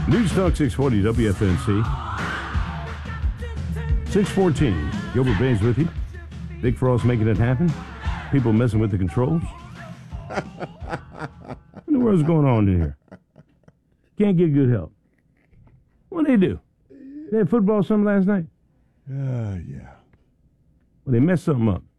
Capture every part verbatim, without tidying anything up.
News Talk six forty W F N C. six fourteen. Gilbert Baines with you. Big Frost making it happen. People messing with the controls. What in the world's going on in here? Can't get good help. What they do? They had football something last night? Uh, yeah. Well, they messed something up.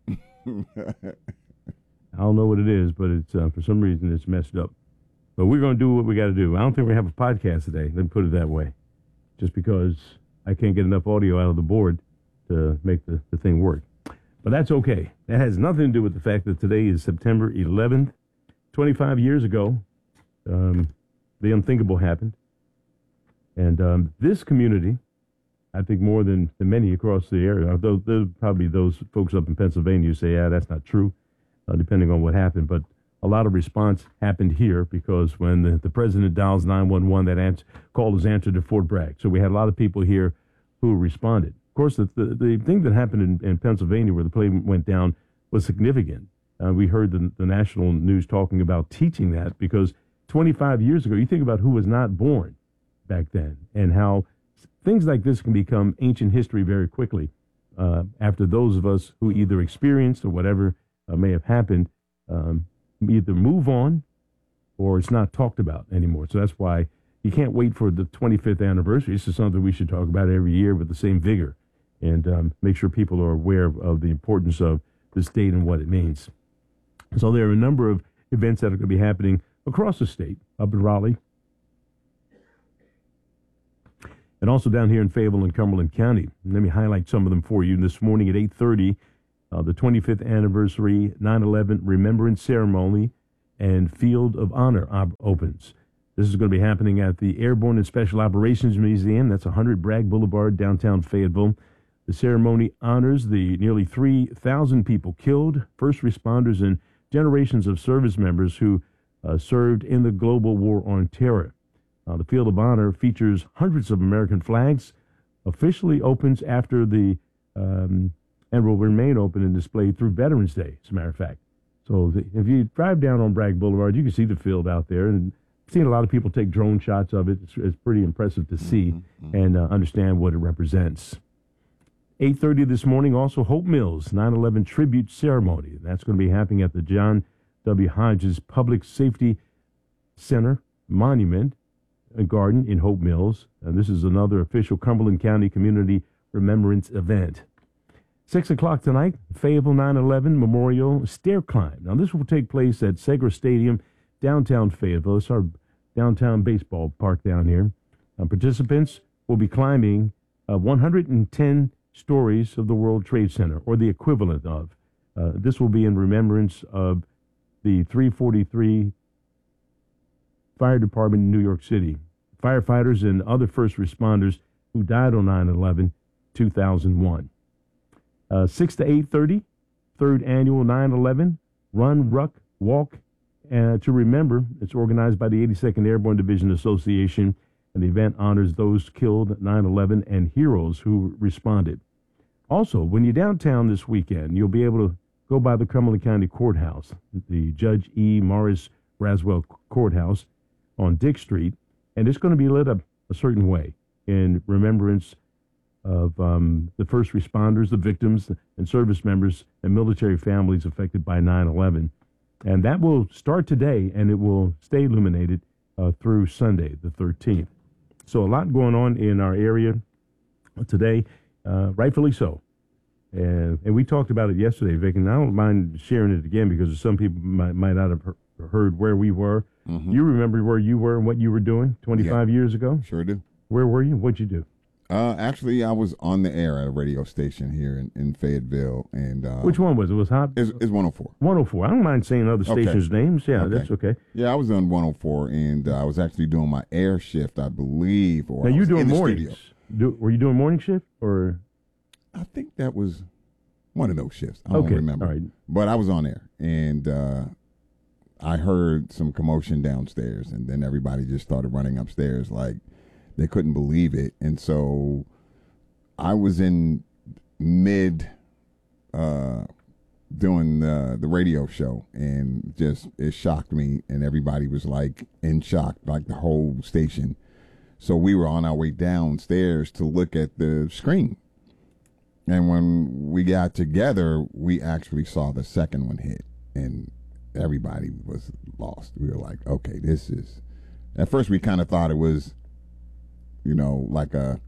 I don't know what it is, but it's uh, for some reason it's messed up. But we're going to do what we got to do. I don't think we have a podcast today. Let me put it that way. Just because I can't get enough audio out of the board to make the, the thing work. But that's okay. That has nothing to do with the fact that today is September eleventh. twenty-five years ago, um, the unthinkable happened. And um, this community, I think more than, than many across the area, although there's probably those folks up in Pennsylvania who say, yeah, that's not true, uh, depending on what happened. But a lot of response happened here because when the, the president dials nine one one, that answer, call is answered to Fort Bragg. So we had a lot of people here who responded. Of course, the, the, the thing that happened in, in Pennsylvania where the plane went down was significant. Uh, we heard the, the national news talking about teaching that because twenty-five years ago, you think about who was not born back then and how things like this can become ancient history very quickly uh, after those of us who either experienced or whatever uh, may have happened um, either move on or it's not talked about anymore. So that's why you can't wait for the twenty-fifth anniversary. This is something we should talk about every year with the same vigor and um, make sure people are aware of, of the importance of this date and what it means. So there are a number of events that are going to be happening across the state, up in Raleigh, and also down here in Fayetteville and Cumberland County. Let me highlight some of them for you. This morning at eight thirty, uh, the twenty-fifth anniversary nine eleven Remembrance Ceremony and Field of Honor op- opens. This is going to be happening at the Airborne and Special Operations Museum. That's one hundred Bragg Boulevard, downtown Fayetteville. The ceremony honors the nearly three thousand people killed, first responders, and generations of service members who uh, served in the global war on terror. Uh, the Field of Honor features hundreds of American flags, officially opens after the, um, and will remain open and displayed through Veterans Day, as a matter of fact. So the, if you drive down on Bragg Boulevard, you can see the field out there, and I've seen a lot of people take drone shots of it. It's, it's pretty impressive to see mm-hmm. and uh, understand what it represents. eight thirty this morning, also Hope Mills nine eleven Tribute Ceremony. That's going to be happening at the John W. Hodges Public Safety Center Monument Garden in Hope Mills. And this is another official Cumberland County Community Remembrance event. Six o'clock tonight, Fayetteville nine eleven Memorial Stair Climb. Now, this will take place at Segra Stadium, downtown Fayetteville. It's our downtown baseball park down here. Uh, participants will be climbing uh, one hundred ten stories of the World Trade Center, or the equivalent of. Uh, this will be in remembrance of the three forty-three Fire Department in New York City, firefighters and other first responders who died on nine eleven two thousand one. Uh, six to eight thirty, third annual nine eleven Run, Ruck, Walk uh, to Remember. It's organized by the eighty-second Airborne Division Association, and the event honors those killed at nine eleven and heroes who responded. Also, when you're downtown this weekend, you'll be able to go by the Cumberland County Courthouse, the Judge E. Morris Braswell Courthouse on Dick Street, and it's going to be lit up a certain way in remembrance of um, the first responders, the victims, and service members and military families affected by nine eleven. And that will start today, and it will stay illuminated uh, through Sunday, the thirteenth. So a lot going on in our area today, uh, rightfully so. And, and we talked about it yesterday, Vic, and I don't mind sharing it again because some people might, might not have heard where we were. Mm-hmm. You remember where you were and what you were doing twenty-five yeah, years ago? Sure do. Where were you? What'd you do? Uh, actually, I was on the air at a radio station here in, in Fayetteville. And uh, which one was it? Was Hot? It's, it's one oh four. one oh four. I don't mind saying other stations' okay. names. Yeah, okay. That's okay. Yeah, I was on one oh four, and uh, I was actually doing my air shift, I believe. Or now, you doing in mornings? Do, were you doing morning shift? or? I think that was one of those shifts. I don't okay. remember. All right. But I was on air, and uh, I heard some commotion downstairs, and then everybody just started running upstairs like they couldn't believe it. And so I was in mid uh, doing the, the radio show, and just it shocked me, and everybody was like in shock, like the whole station. So we were on our way downstairs to look at the screen. And when we got together, we actually saw the second one hit, and everybody was lost. We were like, okay, this is, at first we kind of thought it was, you know, like a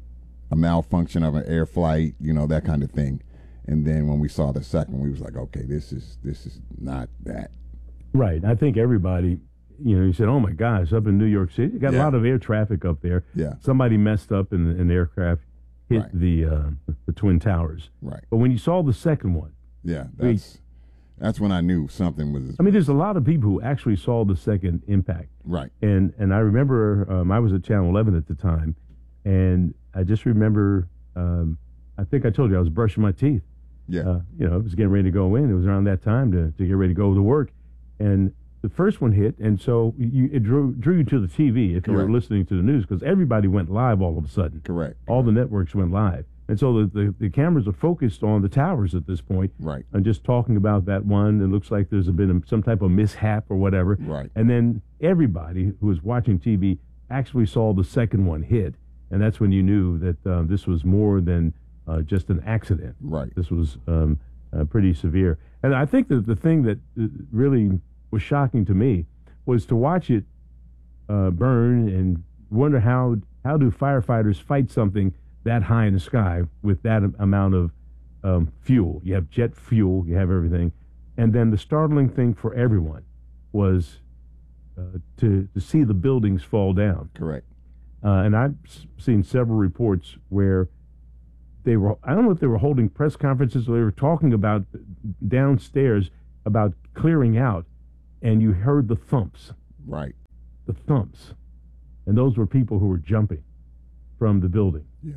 a malfunction of an air flight, you know, that kind of thing. And then when we saw the second, we was like, okay, this is this is not that. Right. I think everybody, you know, you said, oh my gosh, up in New York City, you got Yeah. a lot of air traffic up there. Yeah. Somebody messed up and an aircraft hit Right. the uh, the Twin Towers. Right. But when you saw the second one, Yeah, that's that's when I knew something was. I mean, there's a lot of people who actually saw the second impact. Right. And and I remember um, I was at Channel eleven at the time, and I just remember, um, I think I told you I was brushing my teeth. Yeah. Uh, you know, I was getting ready to go in. It was around that time to, to get ready to go to work. And the first one hit, and so you, it drew, drew you to the T V if you Correct. were listening to the news, because everybody went live all of a sudden. Correct. All the networks went live. And so the, the, the cameras are focused on the towers at this point. Right. And just talking about that one. It looks like there's been a, some type of mishap or whatever. Right. And then everybody who was watching T V actually saw the second one hit. And that's when you knew that uh, this was more than uh, just an accident. Right. This was um, uh, pretty severe. And I think that the thing that uh, really was shocking to me was to watch it uh, burn and wonder how how do firefighters fight something that high in the sky with that am- amount of um, fuel. You have jet fuel, you have everything. And then the startling thing for everyone was uh, to, to see the buildings fall down. Correct. Uh, and I've s- seen several reports where they were, I don't know if they were holding press conferences or they were talking about downstairs about clearing out, and you heard the thumps, Right. the thumps. And those were people who were jumping from the building. Yeah.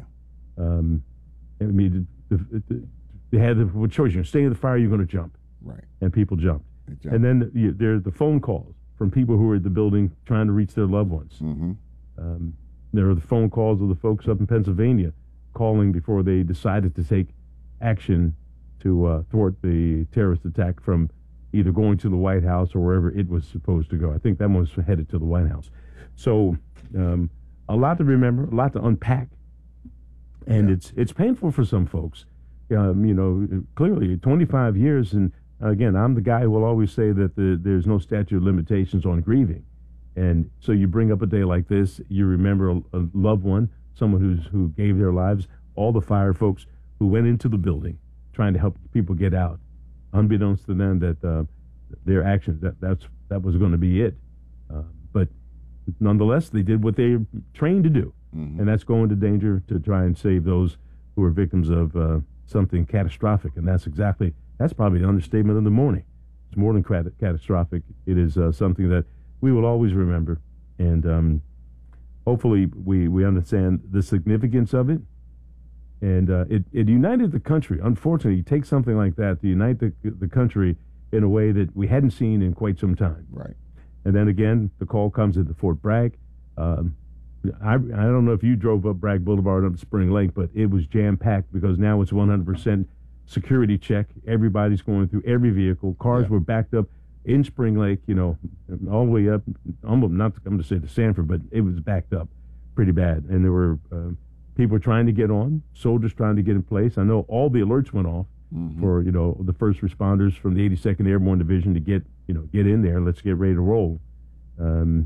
Um, I mean, the, the, the, they had the what choice. You're staying in the fire, you're going to jump. Right. And people jumped. They jumped. And then you, there's the phone calls from people who were at the building trying to reach their loved ones. Mm-hmm. Um, there were the phone calls of the folks up in Pennsylvania calling before they decided to take action to uh, thwart the terrorist attack from either going to the White House or wherever it was supposed to go. I think that one was headed to the White House. So um, a lot to remember, a lot to unpack. And Yeah. it's it's painful for some folks. Um, you know, clearly twenty-five years. And again, I'm the guy who will always say that the, there's no statute of limitations on grieving. And so you bring up a day like this, you remember a, a loved one, someone who's who gave their lives, all the fire folks who went into the building trying to help people get out, unbeknownst to them that uh, their actions, that that's that was going to be it. Uh, but nonetheless, they did what they trained to do, Mm-hmm. and that's go into danger to try and save those who are victims of uh, something catastrophic. And that's exactly, that's probably the understatement of the morning. It's more than cat- catastrophic. It is uh, something that we will always remember. And um, hopefully we, we understand the significance of it. And uh, it, it united the country. Unfortunately, you take something like that to unite the, the country in a way that we hadn't seen in quite some time. Right. And then again, the call comes into Fort Bragg. Um, I, I don't know if you drove up Bragg Boulevard up to Spring Lake, but it was jam-packed because now it's one hundred percent security check. Everybody's going through every vehicle. Cars Yeah. were backed up in Spring Lake, you know, all the way up. Almost, not I'm going to say to Sanford, but it was backed up pretty bad. And there were uh, people trying to get on, soldiers trying to get in place. I know all the alerts went off Mm-hmm. for, you know, the first responders from the eighty-second Airborne Division to get, you know, get in there. Let's get ready to roll. Um,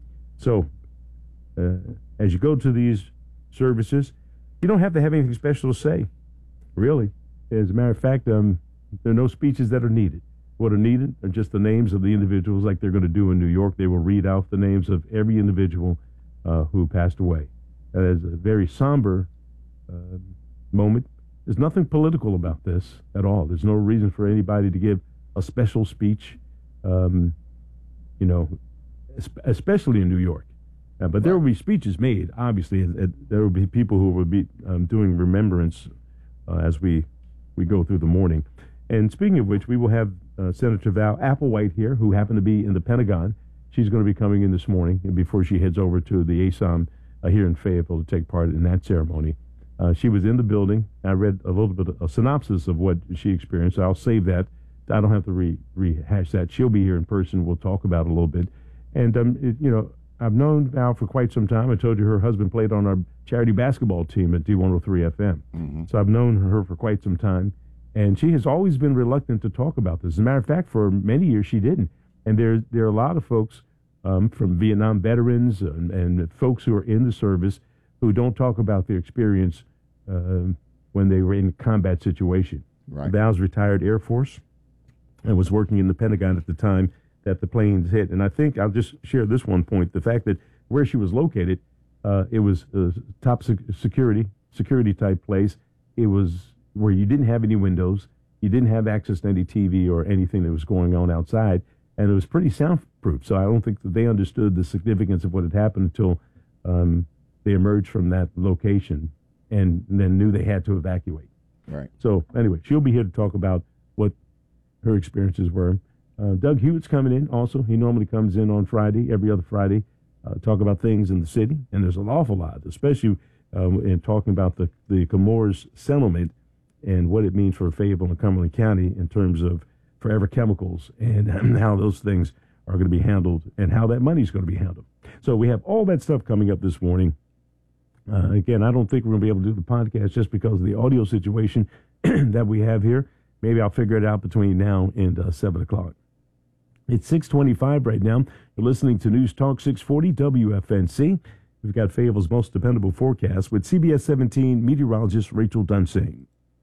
so uh, as you go to these services, you don't have to have anything special to say, really. As a matter of fact, um, there are no speeches that are needed. What are needed are just the names of the individuals, like they're going to do in New York. They will read out the names of every individual uh, who passed away. That is a very somber uh, moment. There's nothing political about this at all. There's no reason for anybody to give a special speech, um, you know, es- especially in New York. Uh, but there will be speeches made, obviously. And, and there will be people who will be um, doing remembrance uh, as we, we go through the morning. And speaking of which, we will have uh, Senator Val Applewhite here, who happened to be in the Pentagon. She's going to be coming in this morning and before she heads over to the A S O M uh, here in Fayetteville to take part in that ceremony. Uh, she was in the building. I read a little bit of a synopsis of what she experienced. I'll save that. I don't have to re- rehash that. She'll be here in person. We'll talk about it a little bit. And, um, it, you know, I've known Val for quite some time. I told you her husband played on our charity basketball team at D one oh three F M. Mm-hmm. So I've known her for quite some time. And she has always been reluctant to talk about this. As a matter of fact, for many years she didn't. And there, there are a lot of folks um, from Vietnam veterans and, and folks who are in the service who don't talk about their experience uh, when they were in a combat situation. Right. Val's retired Air Force and was working in the Pentagon at the time that the planes hit. And I think I'll just share this one point. The fact that where she was located, uh, it was a top sec- security, security type place. It was where you didn't have any windows. You didn't have access to any T V or anything that was going on outside. And it was pretty soundproof. So I don't think that they understood the significance of what had happened until um, they emerged from that location and then knew they had to evacuate. Right. So anyway, she'll be here to talk about what her experiences were. Uh, Doug Hewitt's coming in also. He normally comes in on Friday, every other Friday, uh, talk about things in the city. And there's an awful lot, especially um, in talking about the, the Chemours settlement and what it means for Fayetteville and Cumberland County in terms of Forever Chemicals and how those things are going to be handled and how that money is going to be handled. So we have all that stuff coming up this morning. Uh, again, I don't think we're going to be able to do the podcast just because of the audio situation that we have here. Maybe I'll figure it out between now and uh, seven o'clock. It's six twenty-five right now. You're listening to News Talk six forty W F N C. We've got Fayetteville's most dependable forecast with C B S seventeen meteorologist Rachel Dunsing.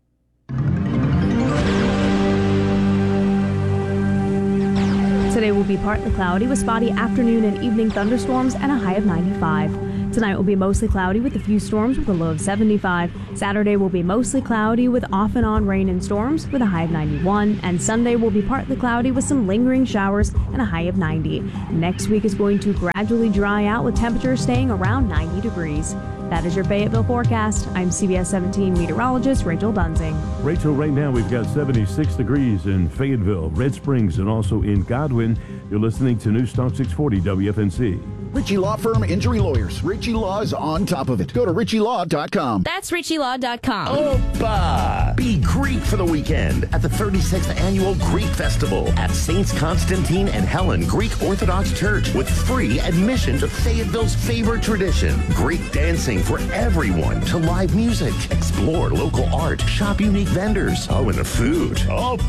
Today will be partly cloudy with spotty afternoon and evening thunderstorms and a high of ninety-five. Tonight will be mostly cloudy with a few storms with a low of seventy-five. Saturday will be mostly cloudy with off and on rain and storms with a high of ninety-one. And Sunday will be partly cloudy with some lingering showers and a high of ninety. Next week is going to gradually dry out with temperatures staying around ninety degrees. That is your Fayetteville forecast. I'm C B S seventeen meteorologist Rachel Dunsing. Rachel, right now we've got seventy-six degrees in Fayetteville, Red Springs, and also in Godwin. You're listening to News Talk six forty W F N C. Ritchie Law Firm Injury Lawyers. Ritchie Law is on top of it. Go to ritchie law dot com. That's ritchie law dot com. Opa! Be Greek for the weekend at the thirty-sixth Annual Greek Festival at Saints Constantine and Helen Greek Orthodox Church with free admission to Fayetteville's favorite tradition, Greek dancing for everyone, to live music, explore local art, shop unique vendors, oh, and the food.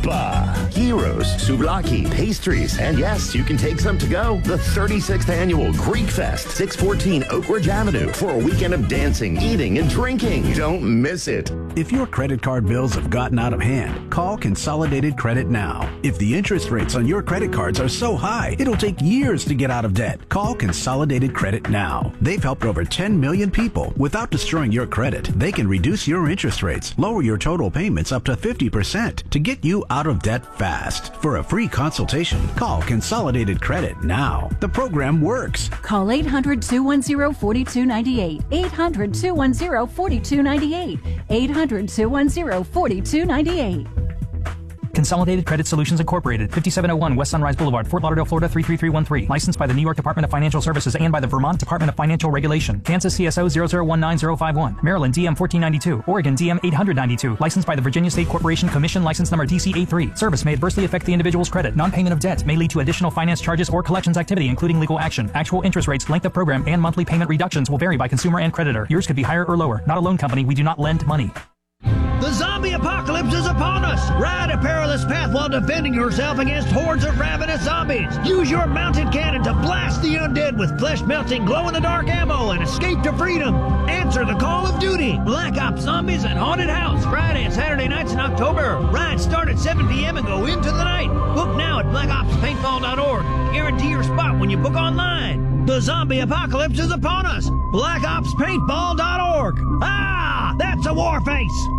Opa! Gyros, souvlaki, pastries, and yes, you can take some to go. The thirty-sixth Annual Greek Fest, six fourteen Oak Ridge Avenue, for a weekend of dancing, eating, and drinking. Don't miss it. If your credit card bills have gotten out of hand, call Consolidated Credit now. If the interest rates on your credit cards are so high, it'll take years to get out of debt. Call Consolidated Credit now. They've helped over ten million people. Without destroying your credit, they can reduce your interest rates, lower your total payments up to fifty percent to get you out of debt fast. For a free consultation, call Consolidated Credit now. The program works. Call eight hundred, two one zero, four two nine eight. eight hundred, two one zero, four two nine eight. eight hundred, two one zero, four two nine eight. Consolidated Credit Solutions Incorporated, fifty-seven oh one West Sunrise Boulevard, Fort Lauderdale, Florida three three three one three. Licensed by the New York Department of Financial Services and by the Vermont Department of Financial Regulation. Kansas C S O zero zero one nine zero five one. Maryland D M fourteen ninety-two. Oregon D M eight ninety-two. Licensed by the Virginia State Corporation Commission, license number D C eighty-three. Service may adversely affect the individual's credit. Non-payment of debt may lead to additional finance charges or collections activity, including legal action. Actual interest rates, length of program, and monthly payment reductions will vary by consumer and creditor. Yours could be higher or lower. Not a loan company. We do not lend money. The zombie apocalypse is upon us! Ride a perilous path while defending yourself against hordes of ravenous zombies! Use your mounted cannon to blast the undead with flesh-melting, glow-in-the-dark ammo and escape to freedom! Answer the call of duty! Black Ops Zombies and Haunted House, Friday and Saturday nights in October. Rides start at seven p.m. and go into the night. Book now at black ops paintball dot org. Guarantee your spot when you book online. The zombie apocalypse is upon us! black ops paintball dot org. Ah! That's a war face!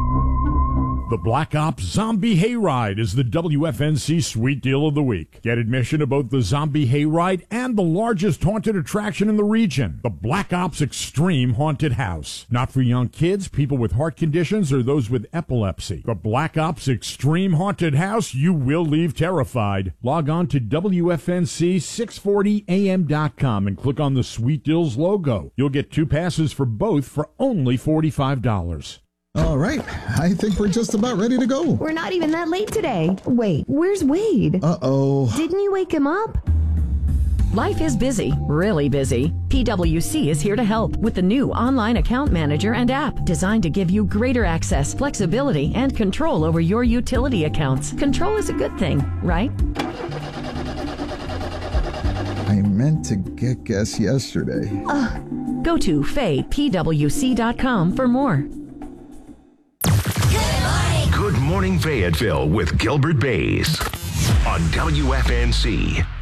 The Black Ops Zombie Hayride is the W F N C Sweet Deal of the Week. Get admission to both the Zombie Hayride and the largest haunted attraction in the region, the Black Ops Extreme Haunted House. Not for young kids, people with heart conditions, or those with epilepsy. The Black Ops Extreme Haunted House, you will leave terrified. Log on to W F N C six forty A M dot com and click on the Sweet Deals logo. You'll get two passes for both for only forty-five dollars. All right, I think we're just about ready to go. We're not even that late today. Wait, where's Wade? Uh-oh. Didn't you wake him up? Life is busy, really busy. P W C is here to help with the new online account manager and app designed to give you greater access, flexibility, and control over your utility accounts. Control is a good thing, right? I meant to get gas yesterday. Uh, go to fay p w c dot com for more. Good morning, Fayetteville with Gilbert Bays on W F N C.